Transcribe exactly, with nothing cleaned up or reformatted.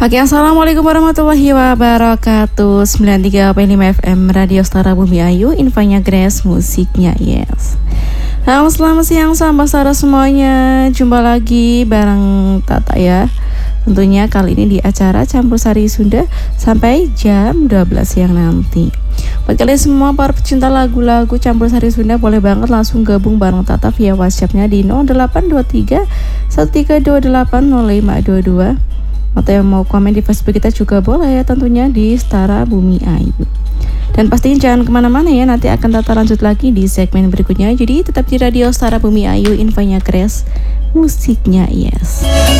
Oke, assalamualaikum warahmatullahi wabarakatuh. sembilan puluh tiga koma lima F M Radio Setara Bumi Ayu, infonya Grace, musiknya Yes. Halo, selamat siang sahabat Setara semuanya. Jumpa lagi bareng Tata ya. Tentunya kali ini di acara Campur Sari Sunda sampai jam dua belas siang nanti. Buat kalian semua para pecinta lagu-lagu Campur Sari Sunda, boleh banget langsung gabung bareng Tata via WhatsApp-nya di nol delapan dua tiga satu tiga dua delapan nol lima dua dua. Atau yang mau komen di Facebook kita juga boleh ya, tentunya di Setara Bumi Ayu. Dan pastinya jangan kemana-mana ya, nanti akan Tata lanjut lagi di segmen berikutnya. Jadi tetap di Radio Setara Bumi Ayu, infonya Grace, musiknya Yes.